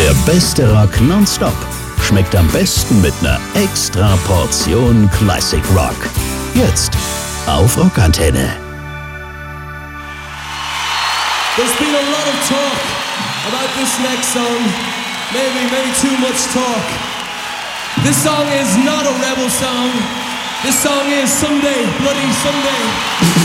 Der beste Rock nonstop schmeckt am besten mit einer extra Portion Classic Rock. Jetzt auf Rockantenne. There's been a lot of talk about this next song. Maybe too much talk. This song is not a rebel song. This song is Someday, Bloody Someday.